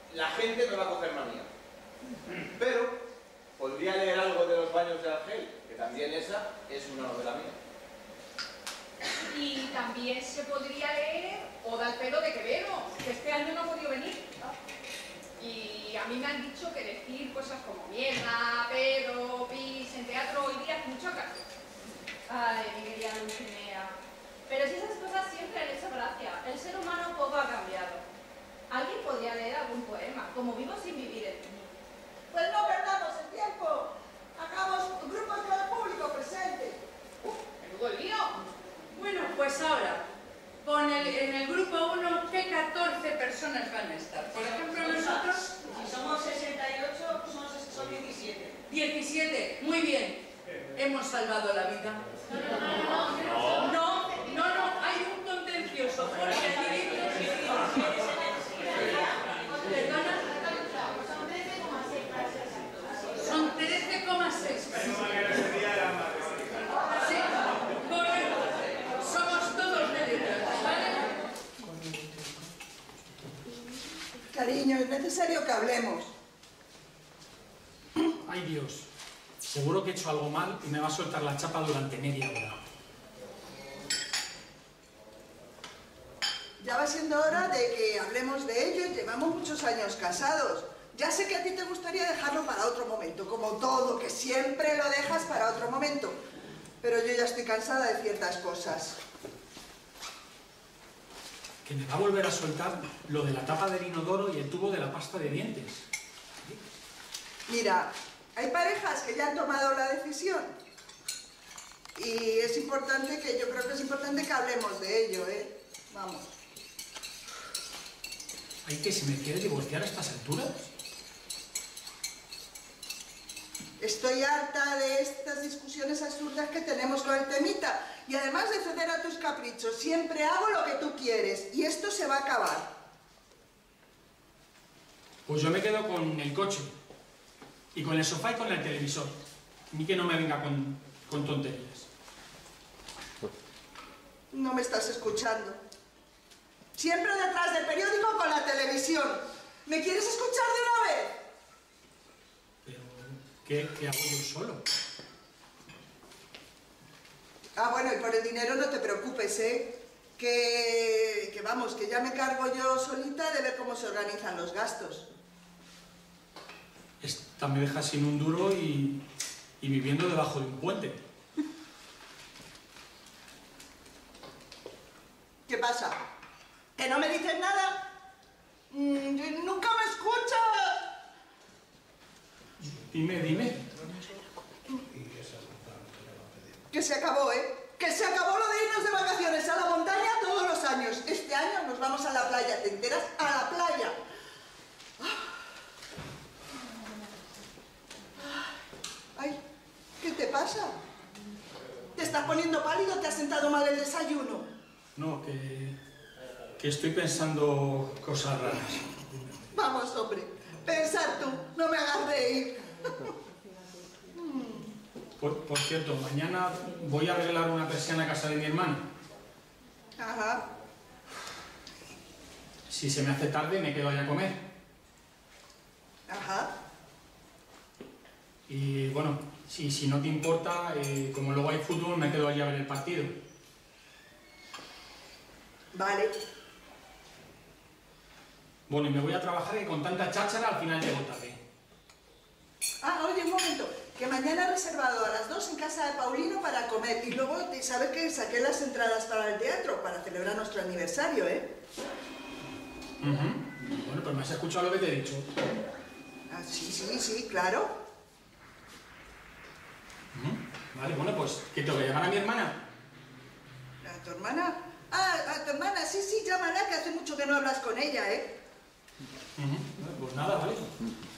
la gente me va a coger manía. Pero podría leer algo de los baños de Argel, que también esa es una novela mía. Y también se podría leer Oda al pelo de Quevedo, que este año no ha podido venir. Y a mí me han dicho que decir cosas como mierda, pedo, pis en teatro hoy día es mucho caso. Ay, mi querida Dulcinea. Pero si esas cosas siempre han hecho gracia, el ser humano poco ha cambiado. Alguien podría leer algún poema, como Vivo sin vivir en mí. Pues no perdamos el tiempo. Hagamos grupos del público presente. Menudo lío. Bueno, pues ahora, en el grupo 1, ¿qué 14 personas van a estar? Por ejemplo, nosotros... Si somos 68, son 17. 17, muy bien. Hemos salvado la vida. No, hay un contencioso. ¿Perdona? Son 13,6. Sí, correcto. Somos todos de letras, ¿vale? Cariño, es necesario que hablemos. Ay, Dios. Seguro que he hecho algo mal y me va a soltar la chapa durante media hora. Ya va siendo hora de que hablemos de ello. Llevamos muchos años casados. Ya sé que a ti te gustaría dejarlo para otro momento, como todo, que siempre lo dejas para otro momento. Pero yo ya estoy cansada de ciertas cosas. Que me va a volver a soltar lo de la tapa del inodoro y el tubo de la pasta de dientes. Mira, hay parejas que ya han tomado la decisión. Y es importante yo creo que es importante que hablemos de ello, ¿eh? Vamos. ¿Hay que se me quiere divorciar a estas alturas? Estoy harta de estas discusiones absurdas que tenemos con el temita. Y además de ceder a tus caprichos, siempre hago lo que tú quieres. Y esto se va a acabar. Pues yo me quedo con el coche. Y con el sofá y con el televisor. Ni que no me venga con tonterías. No me estás escuchando. Siempre detrás del periódico con la televisión. ¿Me quieres escuchar de una vez? Pero, ¿qué hago yo solo? Ah, bueno, y por el dinero no te preocupes, ¿eh? Que vamos, que ya me cargo yo solita de ver cómo se organizan los gastos. Esta me deja sin un duro y viviendo debajo de un puente. ¿Qué pasa? ¿Que no me dices nada? ¿Nunca me escuchas? Dime. Que se acabó, ¿eh? Que se acabó lo de irnos de vacaciones a la montaña todos los años. Este año nos vamos a la playa, ¿te enteras? ¡A la playa! Ay, ¿qué te pasa? ¿Te estás poniendo pálido o te has sentado mal el desayuno? No, que estoy pensando cosas raras. Vamos, hombre, pensar tú, no me hagas reír. Por cierto, mañana voy a arreglar una persiana a casa de mi hermano. Ajá. Si se me hace tarde, me quedo allá a comer. Ajá. Y bueno, si no te importa, como luego hay fútbol, me quedo allá a ver el partido. Vale. Bueno, y me voy a trabajar y con tanta cháchara al final llego tarde. Ah, oye, un momento. Que mañana he reservado a las 2 en casa de Paulino para comer. Y luego, ¿sabes que saqué las entradas para el teatro para celebrar nuestro aniversario, eh? Bueno, pues me has escuchado lo que te he dicho. Ah, sí, claro. Vale, bueno, pues, ¿qué tengo que llamar a mi hermana? ¿A tu hermana? Ah, a tu hermana, sí, llámala, que hace mucho que no hablas con ella, ¿eh? Pues nada, vale.